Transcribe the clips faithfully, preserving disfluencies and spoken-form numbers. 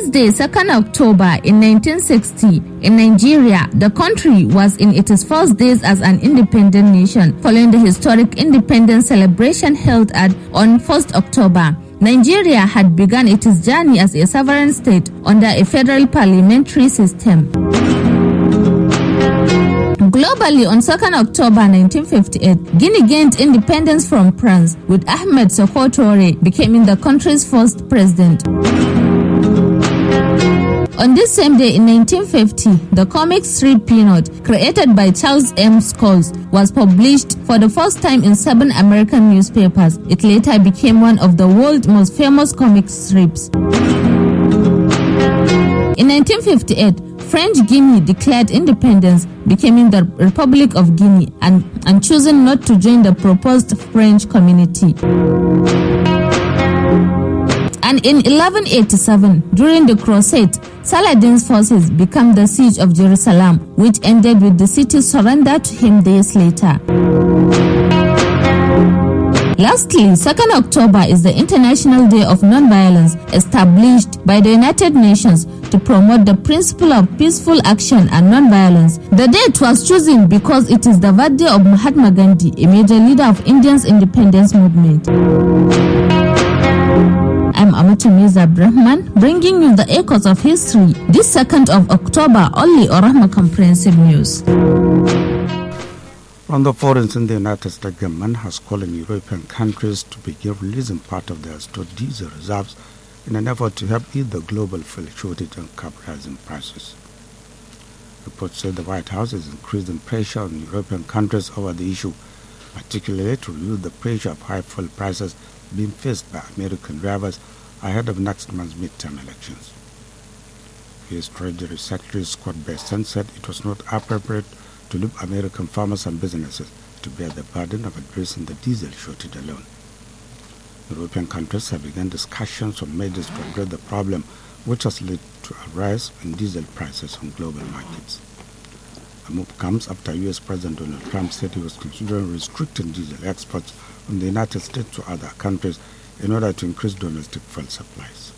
this day, second October in nineteen sixty, in Nigeria, the country was in its first days as an independent nation, following the historic independence celebration held at on first October. Nigeria had begun its journey as a sovereign state under a federal parliamentary system. Globally, on second October nineteen fifty-eight, Guinea gained independence from France, with Ahmed Sékou Touré becoming the country's first president. On this same day in nineteen fifty, the comic strip Peanut, created by Charles M. Schulz, was published for the first time in seven American newspapers. It later became one of the world's most famous comic strips. In nineteen fifty-eight, French Guinea declared independence, becoming the Republic of Guinea and, and choosing not to join the proposed French community. And in eleven eighty-seven, during the Crusade, Saladin's forces became the siege of Jerusalem, which ended with the city's surrender to him days later. Lastly, second October is the International Day of Non-Violence, established by the United Nations to promote the principle of peaceful action and non-violence. The date was chosen because it is the birthday of Mahatma Gandhi, a major leader of India's independence movement. I'm Amatu Mirza Brahman, bringing you the echoes of history this second of October, only on Rahma Comprehensive News. From the forums in the United States government has called on European countries to begin releasing part of their stored diesel reserves in an effort to help ease the global fuel shortage and curb rising prices. Reports say the White House is increasing pressure on European countries over the issue, particularly to reduce the pressure of high fuel prices being faced by American drivers ahead of next month's midterm elections. U S Treasury Secretary Scott Bessent said it was not appropriate to leave American farmers and businesses to bear the burden of addressing the diesel shortage alone. European countries have begun discussions on measures to address the problem, which has led to a rise in diesel prices on global markets. The move comes after U S President Donald Trump said he was considering restricting diesel exports from the United States to other countries in order to increase domestic fuel supplies.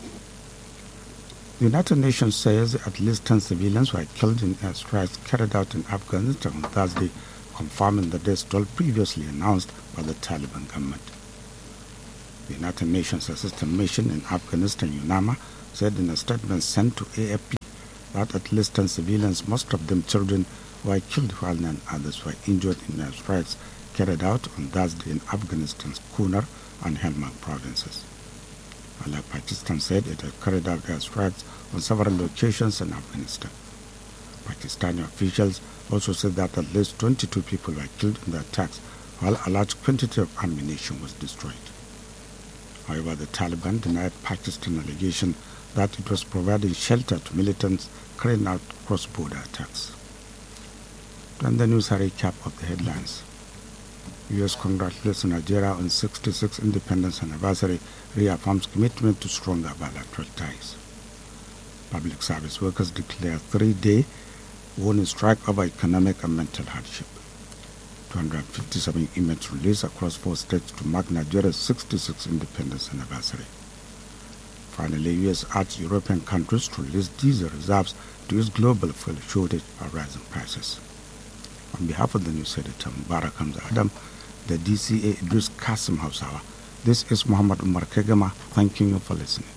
The United Nations says at least ten civilians were killed in airstrikes carried out in Afghanistan on Thursday, confirming the death toll previously announced by the Taliban government. The United Nations Assistance Mission in Afghanistan, UNAMA, said in a statement sent to A F P that at least ten civilians, most of them children, were killed while nine others were injured in airstrikes carried out on Thursday in Afghanistan's Kunar and Helmand provinces. Like Pakistan said it had carried out airstrikes on several locations in Afghanistan. Pakistani officials also said that at least twenty-two people were killed in the attacks, while a large quantity of ammunition was destroyed. However, the Taliban denied Pakistan's allegation that it was providing shelter to militants carrying out cross-border attacks. Then the news, a recap of the headlines. U S congratulates Nigeria on sixty-sixth independence anniversary, reaffirms commitment to stronger bilateral ties. Public service workers declare three-day warning strike over economic and mental hardship. two hundred fifty-seven images released across four states to mark Nigeria's sixty-sixth independence anniversary. Finally, U S urged European countries to release diesel reserves to ease global fuel shortage and rising prices. On behalf of the news editor Mubarak Hamza Adam, the D C A Idris Kasim Hausawa, this is Muhammad Umar Kegama, thanking you for listening.